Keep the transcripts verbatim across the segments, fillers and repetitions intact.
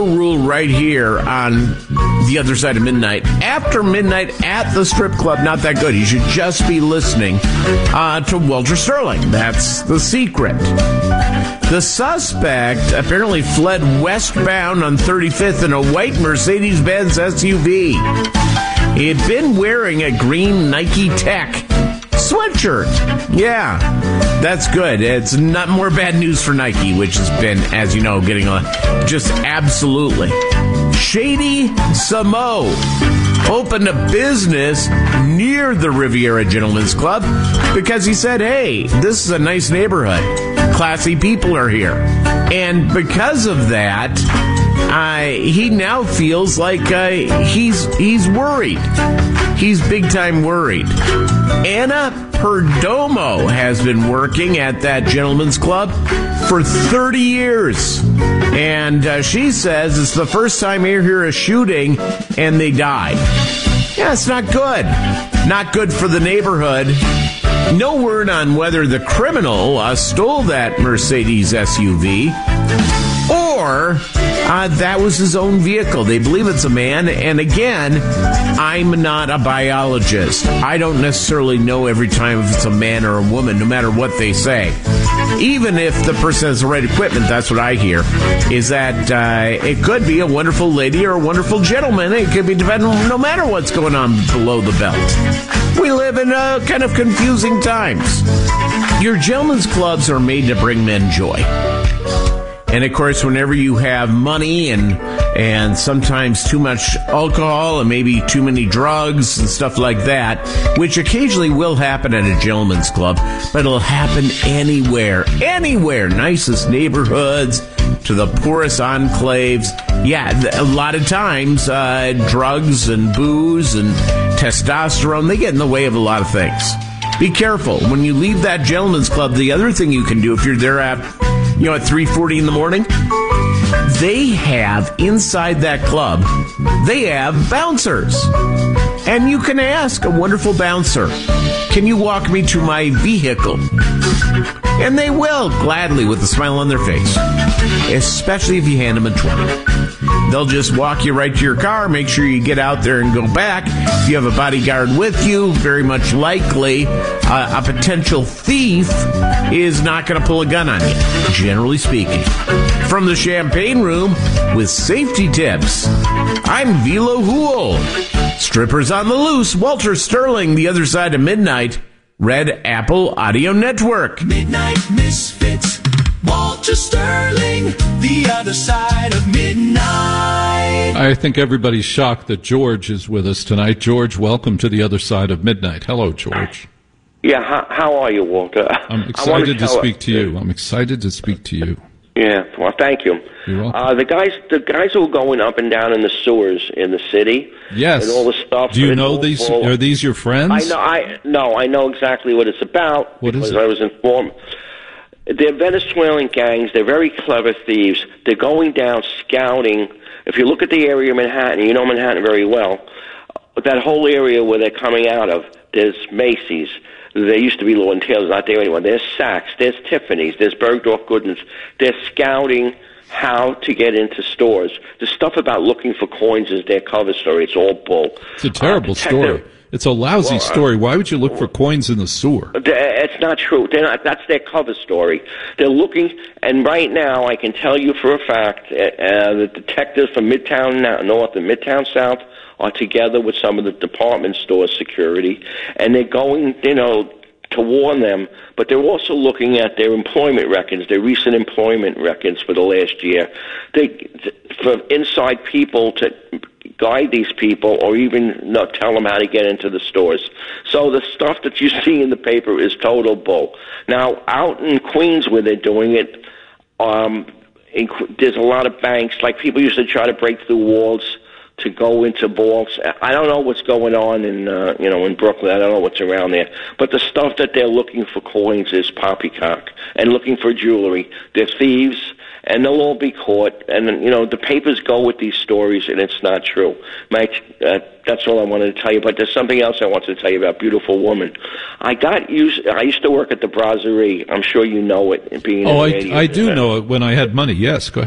rule right here on The Other Side of Midnight. After midnight at the strip club, not that good. You should just be listening uh, to Walter Sterling. That's the secret. The suspect apparently fled westbound on thirty-fifth in a white Mercedes-Benz S U V. He had been wearing a green Nike Tech sweatshirt. Yeah, that's good. It's not more bad news for Nike, which has been, as you know, getting a just absolutely. Shady Samo opened a business near the Riviera Gentlemen's Club because he said, hey, this is a nice neighborhood. Classy people are here. And because of that, uh, he now feels like uh, he's he's worried. He's big time worried. Anna Perdomo has been working at that gentleman's club for thirty years. And uh, she says it's the first time they hear a shooting and they died. Yeah, it's not good. Not good for the neighborhood. No word on whether the criminal uh, stole that Mercedes S U V or uh, that was his own vehicle. They believe it's a man. And again, I'm not a biologist. I don't necessarily know every time if it's a man or a woman, no matter what they say. Even if the person has the right equipment, that's what I hear, is that uh, it could be a wonderful lady or a wonderful gentleman. It could be depending no matter what's going on below the belt. We live in uh, kind of confusing times. Your gentlemen's clubs are made to bring men joy. And, of course, whenever you have money and and sometimes too much alcohol and maybe too many drugs and stuff like that, which occasionally will happen at a gentleman's club, but it'll happen anywhere, anywhere, nicest neighborhoods to the poorest enclaves. Yeah, a lot of times uh, drugs and booze and testosterone, they get in the way of a lot of things. Be careful. When you leave that gentleman's club, the other thing you can do if you're there at, you know, at three forty in the morning, they have inside that club, they have bouncers. And you can ask a wonderful bouncer, can you walk me to my vehicle? And they will, gladly, with a smile on their face. Especially if you hand them a twenty. They'll just walk you right to your car, make sure you get out there and go back. If you have a bodyguard with you, very much likely uh, a potential thief is not going to pull a gun on you, generally speaking. From the Champagne Room with safety tips, I'm Vilo Hool. Strippers on the loose, Walter Sterling, The Other Side of Midnight, Red Apple Audio Network. Midnight Misfits, Walter Sterling, The Other Side of Midnight. I think everybody's shocked that George is with us tonight. George, welcome to The Other Side of Midnight. Hello, George. Yeah, how, how are you, Walter? I'm excited to speak to you. I'm excited to speak to you. Yeah, well, thank you. You're welcome. Uh, the guys, the guys who are going up and down in the sewers in the city, yes, and all the stuff. Do you know these? All, are these your friends? I know. I no, I know exactly what it's about. What because is it? I was informed. They're Venezuelan gangs. They're very clever thieves. They're going down scouting. If you look at the area of Manhattan, you know Manhattan very well. That whole area where they're coming out of, there's Macy's. There used to be Lord and Taylor's, not there anymore. There's Saks, there's Tiffany's, there's Bergdorf Goodman's. They're scouting how to get into stores. The stuff about looking for coins is their cover story. It's all bull. It's a terrible uh, story. It's a lousy well, story. Why would you look for coins in the sewer? It's not true. They're not, that's their cover story. They're looking, and right now I can tell you for a fact, uh, the detectives from Midtown North and Midtown South are together with some of the department store security, and they're going, you know, to warn them, but they're also looking at their employment records, their recent employment records for the last year. They, for inside people to guide these people or even not tell them how to get into the stores. So the stuff that you see in the paper is total bull. Now, out in Queens where they're doing it, um, in, there's a lot of banks, like people used to try to break through walls to go into vaults. I don't know what's going on in, uh, you know, in Brooklyn. I don't know what's around there. But the stuff that they're looking for coins is poppycock and looking for jewelry. They're thieves, and they'll all be caught. And, you know, the papers go with these stories, and it's not true. Mike, uh, that's all I wanted to tell you. But there's something else I wanted to tell you about Beautiful Woman. I got used, I used to work at the Brasserie. I'm sure you know it. Being oh, I, radio, I do know it when I had money. Yes, go ahead.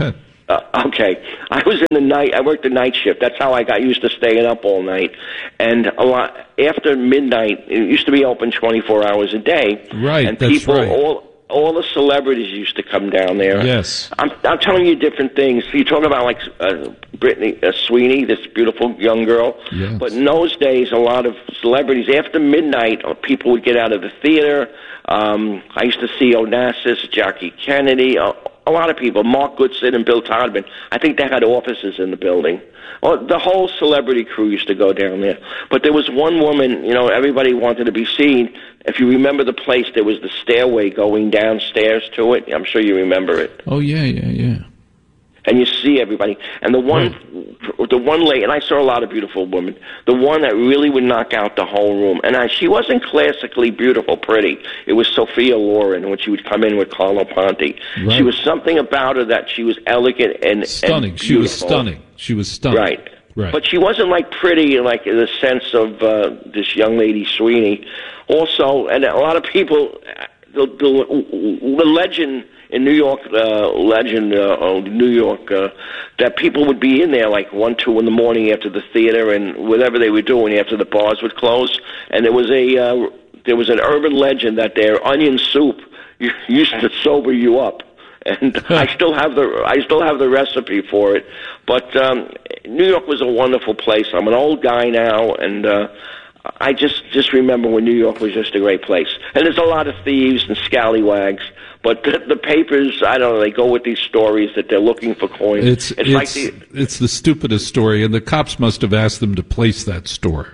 Uh, okay, I was in the night. I worked the night shift. That's how I got used to staying up all night. And a lot after midnight, it used to be open twenty-four hours a day. Right, and that's people, right. all all the celebrities used to come down there. Yes, I'm I'm telling you different things. You talk about like uh, Brittany uh, Sweeney, this beautiful young girl. Yes. But in those days, a lot of celebrities after midnight, uh, people would get out of the theater. Um, I used to see Onassis, Jackie Kennedy. Uh, A lot of people, Mark Goodson and Bill Todman. I think they had offices in the building. Well, the whole celebrity crew used to go down there. But there was one woman, you know, everybody wanted to be seen. If you remember the place, there was the stairway going downstairs to it. I'm sure you remember it. Oh, yeah, yeah, yeah. And you see everybody. And the one, right. the one lady, and I saw a lot of beautiful women, the one that really would knock out the whole room. And I, she wasn't classically beautiful, pretty. It was Sophia Loren when she would come in with Carlo Ponti. Right. She was something about her that she was elegant and stunning. And she was stunning. She was stunning. Right. Right. But she wasn't like pretty, like in the sense of uh, this young lady Sweeney. Also, and a lot of people, the, the, the legend in New York, uh, legend uh, of New York, uh, that people would be in there like one, two in the morning after the theater and whatever they were doing after the bars would close. And there was a uh, there was an urban legend that their onion soup used to sober you up. And I still have the I still have the recipe for it. But um, New York was a wonderful place. I'm an old guy now, and uh, I just just remember when New York was just a great place. And there's a lot of thieves and scallywags. But the, the papers, I don't know, they go with these stories that they're looking for coins. It's it's, it's, like the, it's the stupidest story, and the cops must have asked them to place that story.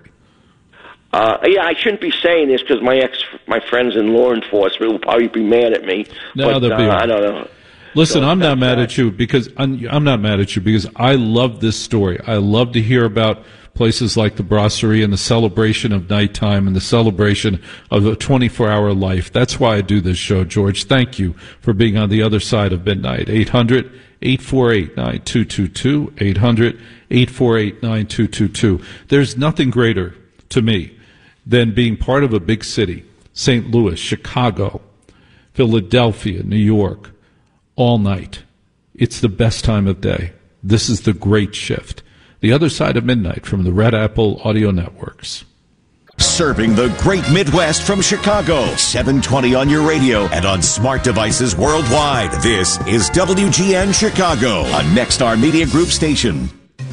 Uh, yeah, I shouldn't be saying this because my ex, my friends in law enforcement will probably be mad at me. No, but, they'll uh, be. I don't know. Listen, So I'm not that's mad that. at you because I'm, I'm not mad at you because I love this story. I love to hear about places like the Brasserie and the celebration of nighttime and the celebration of a twenty-four hour life. That's why I do this show, George. Thank you for being on the other side of midnight. eight hundred, eight four eight, nine two two two, eight hundred, eight four eight, nine two two two. There's nothing greater to me than being part of a big city, Saint Louis, Chicago, Philadelphia, New York, all night. It's the best time of day. This is the great shift. The Other Side of Midnight from the Red Apple Audio Networks. Serving the great Midwest from Chicago. seven twenty on your radio and on smart devices worldwide. This is W G N Chicago, a Nexstar Media Group station.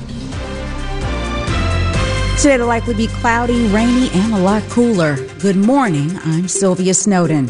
Today it'll likely be cloudy, rainy, and a lot cooler. Good morning. I'm Sylvia Snowden.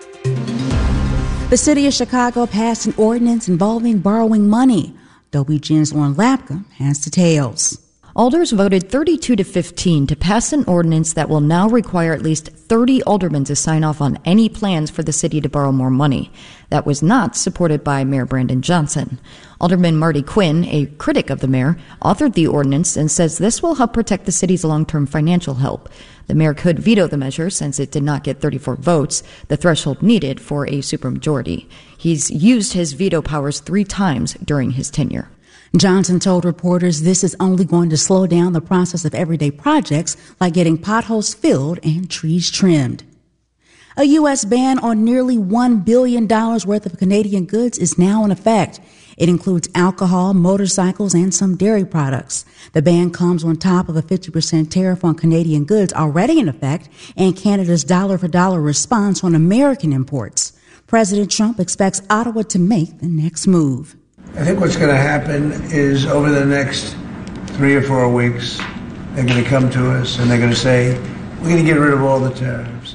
The city of Chicago passed an ordinance involving borrowing money. W G N's Lauren Lapka has details. Alders voted thirty-two to fifteen to pass an ordinance that will now require at least thirty aldermen to sign off on any plans for the city to borrow more money. That was not supported by Mayor Brandon Johnson. Alderman Marty Quinn, a critic of the mayor, authored the ordinance and says this will help protect the city's long-term financial help. The mayor could veto the measure since it did not get thirty-four votes, the threshold needed for a supermajority. He's used his veto powers three times during his tenure. Johnson told reporters this is only going to slow down the process of everyday projects like getting potholes filled and trees trimmed. A U S ban on nearly one billion dollars worth of Canadian goods is now in effect. It includes alcohol, motorcycles, and some dairy products. The ban comes on top of a fifty percent tariff on Canadian goods already in effect and Canada's dollar-for-dollar response on American imports. President Trump expects Ottawa to make the next move. I think what's going to happen is over the next three or four weeks, they're going to come to us and they're going to say, we're going to get rid of all the tariffs.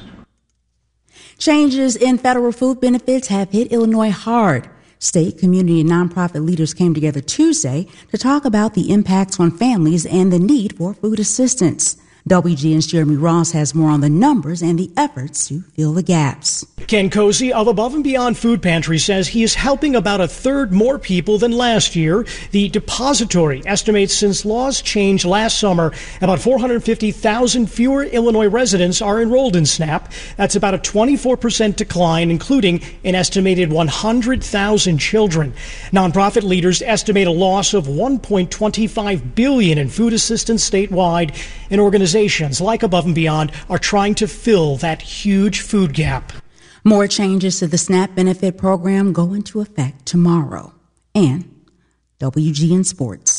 Changes in federal food benefits have hit Illinois hard. State, community, and nonprofit leaders came together Tuesday to talk about the impacts on families and the need for food assistance. W G N's Jeremy Ross has more on the numbers and the efforts to fill the gaps. Ken Cozy of Above and Beyond Food Pantry says he is helping about a third more people than last year. The depository estimates since laws changed last summer, about four hundred fifty thousand fewer Illinois residents are enrolled in SNAP. That's about a twenty-four percent decline, including an estimated one hundred thousand children. Nonprofit leaders estimate a loss of one point two five billion dollars in food assistance statewide, and organizations like Above and Beyond are trying to fill that huge food gap. More changes to the SNAP benefit program go into effect tomorrow. And W G N Sports.